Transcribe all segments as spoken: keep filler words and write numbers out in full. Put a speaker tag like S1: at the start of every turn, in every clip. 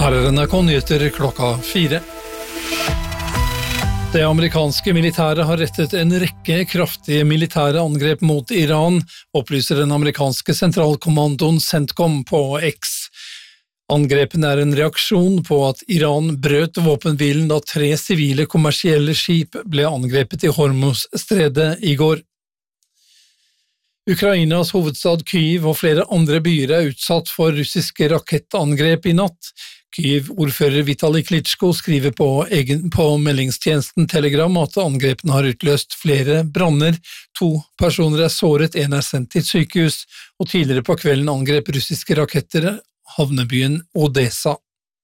S1: Her er N R K Nyheter klokka fire. Det amerikanske militæret har rettet en rekke kraftige militære angrep mot Iran, opplyser den amerikanske sentralkommandoen CENTCOM på X. Angrepen er en reaksjon på at Iran brøt våpenhvilen da tre sivile kommersielle skip ble angrepet i Hormuz-stredet i går. Ukrainas hovedstad Kyiv og flere andre byer er utsatt for russiske rakettangrep i natt. Kyiv-ordfører Vitali Klitschko skriver på, egen, på meldingstjenesten Telegram at angrepene har utløst flere branner. To personer er såret, en er sendt til sykehus, og tidligere på kvelden angrep russiske raketter havnebyen Odessa.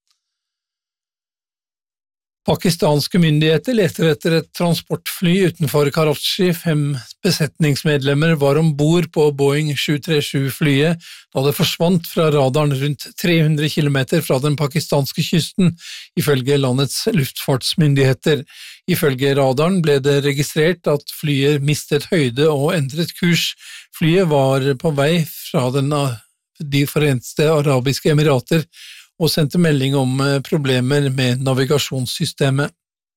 S1: Pakistanske myndigheter leter etter et transportfly utenfor Karachi. Fem besetningsmedlemmer var ombord på Boeing sju tre sju-flyet da det forsvant fra radaren rundt tre hundre kilometer fra den pakistanske kysten, ifølge landets luftfartsmyndigheter. Ifølge radaren ble det registrert at flyet mistet høyde og endret kurs. Flyet var på vei fra den, de forente arabiske emirater og sendte melding om problemer med navigasjonssystemet.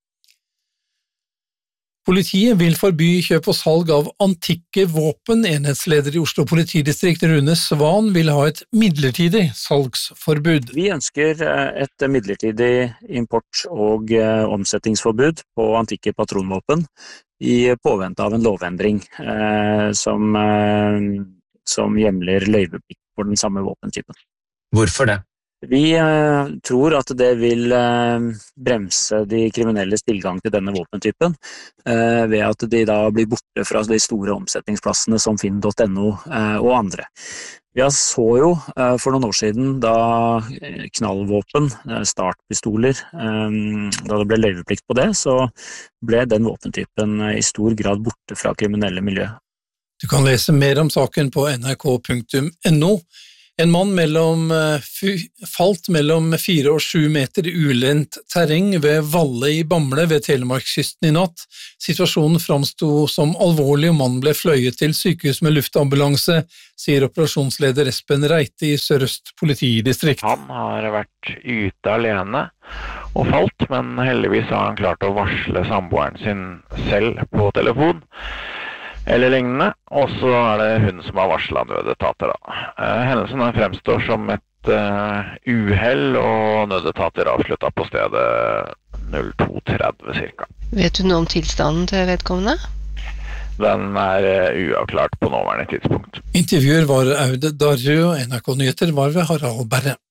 S1: Politiet vil forby kjøp og salg av antikke våpen. Enhetsleder i Oslo politidistrikt Rune Svan vil ha et midlertidig salgsforbud.
S2: Vi ønsker et midlertidig import- og omsetningsforbud på antikke patronvåpen i påvente av en lovendring eh, som, eh, som hjemler løyveplikt for den samme våpentypen.
S3: Hvorfor det?
S2: Vi eh, tror at det vil eh, bremse de kriminelles tilgang til denne våpentypen eh, ved at de da blir borte fra de store omsetningsplassene som finn punktum no eh, og andre. Vi så jo eh, for noen år siden da knallvåpen, eh, startpistoler, eh, da det ble løyveplikt på det, så ble den våpentypen eh, i stor grad borte fra kriminelle miljø.
S1: Du kan lese mer om saken på N R K punktum no. En mann mellom, falt mellom fire og sju meter i ulendt terreng ved Valle i Bamble ved Telemarkskysten i natt. Situasjonen framstod som alvorlig og mannen ble fløyet til sykehus med luftambulanse, sier operasjonsleder Espen Reite i Sør-Øst politidistrikt.
S4: Han har vært ute alene og falt, men heldigvis har han klart å varsle samboeren sin selv på telefon eller lignende, og så er det hun som har varslet nødetater. Da. Hendelsen fremstår som et uh, uhell, og nødetater avsluttet på stedet null to tretti cirka.
S5: Vet du noe om tilstanden til vedkommende?
S4: Den er uh, uavklart på nåværende tidspunkt.
S1: Intervjuer var Aude Darjø, N R K Nyheter var ved Harald Berre.